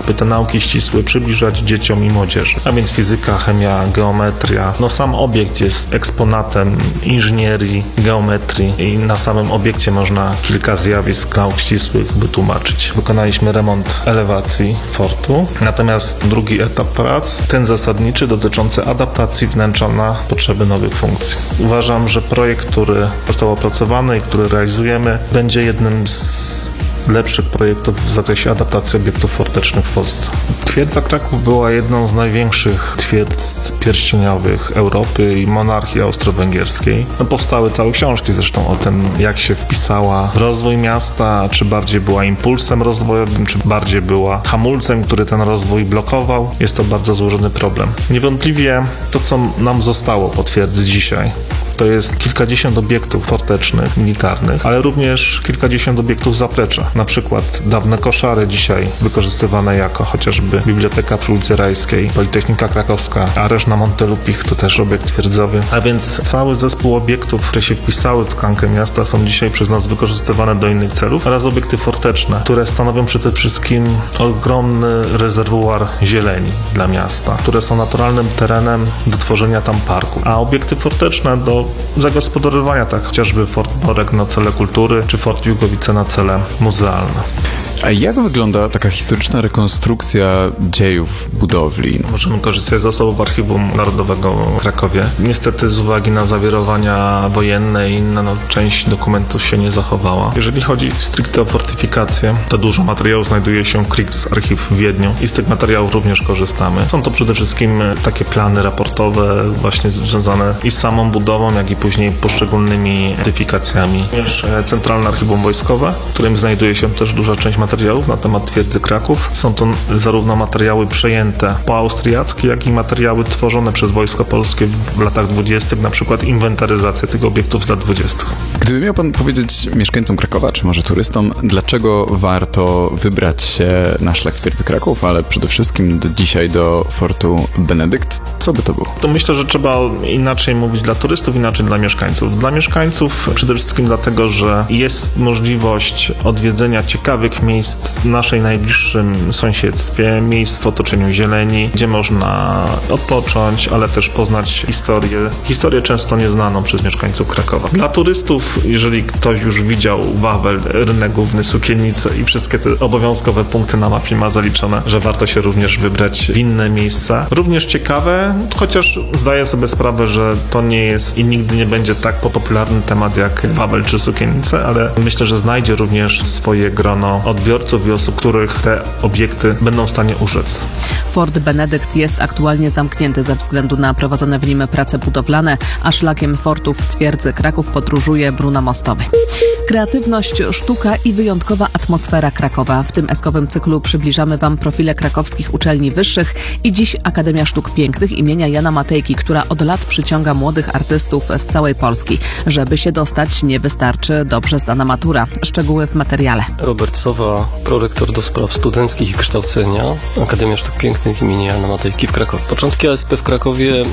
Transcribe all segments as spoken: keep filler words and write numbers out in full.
by te nauki ścisłe przybliżać dzieciom i młodzieży. A więc fizyka, chemia, geometria. No sam obiekt jest eksponatem inżynierii, geometrii i na samym obiekcie można kilka zjawisk nauk ścisłych wytłumaczyć. Wykonaliśmy remont elewacji fortu, natomiast drugi etap prac, ten zasadniczy dotyczący adaptacji wnętrza na potrzeby nowych funkcji. Uważam, że projekt, który został opracowany i który realizujemy, będzie jednym z lepszych projektów w zakresie adaptacji obiektów fortecznych w Polsce. Twierdza Kraków była jedną z największych twierdz pierścieniowych Europy i monarchii austro-węgierskiej. No, powstały całe książki zresztą o tym, jak się wpisała w rozwój miasta, czy bardziej była impulsem rozwojowym, czy bardziej była hamulcem, który ten rozwój blokował. Jest to bardzo złożony problem. Niewątpliwie to, co nam zostało po twierdzy dzisiaj, to jest kilkadziesiąt obiektów fortecznych, militarnych, ale również kilkadziesiąt obiektów zaplecza. Na przykład dawne koszary dzisiaj wykorzystywane jako chociażby Biblioteka przy ulicy Rajskiej, Politechnika Krakowska, areszt na Montelupich to też obiekt twierdzowy. A więc cały zespół obiektów, które się wpisały w tkankę miasta, są dzisiaj przez nas wykorzystywane do innych celów oraz obiekty forteczne, które stanowią przede wszystkim ogromny rezerwuar zieleni dla miasta, które są naturalnym terenem do tworzenia tam parku. A obiekty forteczne do zagospodarowania, tak chociażby Fort Borek na cele kultury, czy Fort Jugowice na cele muzealne. A jak wygląda taka historyczna rekonstrukcja dziejów budowli? Możemy korzystać z zasobów Archiwum Narodowego w Krakowie. Niestety z uwagi na zawirowania wojenne i inne, no, część dokumentów się nie zachowała. Jeżeli chodzi stricte o fortyfikację, to dużo materiałów znajduje się w Kriegsarchiv w Wiedniu i z tych materiałów również korzystamy. Są to przede wszystkim takie plany raportowe właśnie związane i z samą budową, jak i później poszczególnymi fortyfikacjami. Również Centralne Archiwum Wojskowe, w którym znajduje się też duża część materiałów na temat twierdzy Kraków. Są to zarówno materiały przejęte po austriackie, jak i materiały tworzone przez Wojsko Polskie w latach dwudziestych, na przykład inwentaryzacja tych obiektów z lat dwudziestych. Gdyby miał pan powiedzieć mieszkańcom Krakowa, czy może turystom, dlaczego warto wybrać się na szlak twierdzy Kraków, ale przede wszystkim do, dzisiaj do Fortu Benedykt, co by to było? To myślę, że trzeba inaczej mówić dla turystów, inaczej dla mieszkańców. Dla mieszkańców przede wszystkim dlatego, że jest możliwość odwiedzenia ciekawych miejsc w naszej najbliższym sąsiedztwie, miejsc w otoczeniu zieleni, gdzie można odpocząć, ale też poznać historię, historię często nieznaną przez mieszkańców Krakowa. Dla turystów, jeżeli ktoś już widział Wawel, rynek główny, Sukiennice i wszystkie te obowiązkowe punkty na mapie ma zaliczone, że warto się również wybrać w inne miejsca. Również ciekawe, chociaż zdaję sobie sprawę, że to nie jest i nigdy nie będzie tak popularny temat jak Wawel czy Sukiennice, ale myślę, że znajdzie również swoje grono odbiorców i osób, których te obiekty będą w stanie użyć. Fort Benedykt jest aktualnie zamknięty ze względu na prowadzone w nim prace budowlane, a szlakiem fortów twierdzy Kraków podróżuje Bruno Mostowy. Kreatywność, sztuka i wyjątkowa atmosfera Krakowa. W tym eskowym cyklu przybliżamy Wam profile krakowskich uczelni wyższych i dziś Akademia Sztuk Pięknych imienia Jana Matejki, która od lat przyciąga młodych artystów z całej Polski. Żeby się dostać, nie wystarczy dobrze zdana matura. Szczegóły w materiale. Robert Sowa, prorektor do spraw studenckich i kształcenia, Akademia Sztuk Pięknych imienia Jana Matejki w Krakowie. Początki A S P w Krakowie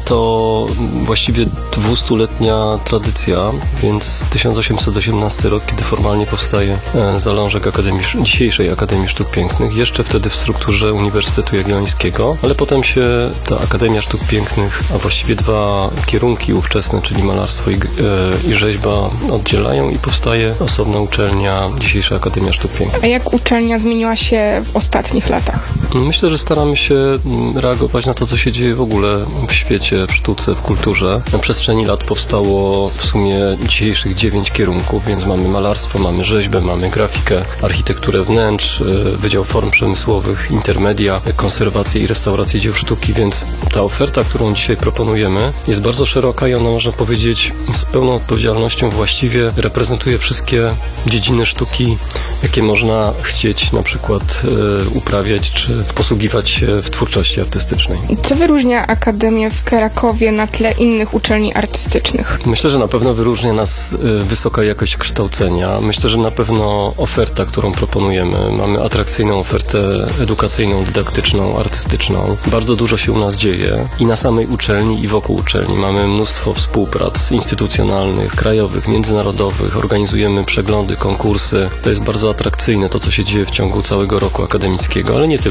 to właściwie dwustuletnia tradycja, więc tysiąc osiemset osiemnasty rok, kiedy formalnie powstaje zalążek Akademii, dzisiejszej Akademii Sztuk Pięknych, jeszcze wtedy w strukturze Uniwersytetu Jagiellońskiego, ale potem się ta Akademia Sztuk Pięknych, a właściwie dwa kierunki ówczesne, czyli malarstwo i, i rzeźba, oddzielają i powstaje osobna uczelnia, dzisiejsza Akademia Sztuk Pięknych. A jak uczelnia zmieniła się w ostatnich latach? Myślę, że staramy się reagować na to, co się dzieje w ogóle w świecie, w sztuce, w kulturze. Na przestrzeni lat powstało w sumie dzisiejszych dziewięć kierunków, więc mamy malarstwo, mamy rzeźbę, mamy grafikę, architekturę wnętrz, Wydział Form Przemysłowych, intermedia, konserwację i restaurację dzieł sztuki, więc ta oferta, którą dzisiaj proponujemy, jest bardzo szeroka i ona, można powiedzieć, z pełną odpowiedzialnością właściwie reprezentuje wszystkie dziedziny sztuki, jakie można chcieć na przykład e, uprawiać czy posługiwać się w twórczości artystycznej. I co wyróżnia Akademię w Krakowie na tle innych uczelni artystycznych? Myślę, że na pewno wyróżnia nas e, wysoka jakość kształcenia. Myślę, że na pewno oferta, którą proponujemy. Mamy atrakcyjną ofertę edukacyjną, dydaktyczną, artystyczną. Bardzo dużo się u nas dzieje i na samej uczelni i wokół uczelni. Mamy mnóstwo współprac instytucjonalnych, krajowych, międzynarodowych. Organizujemy przeglądy, konkursy. To jest bardzo atrakcyjne to, co się dzieje w ciągu całego roku akademickiego, ale nie tylko.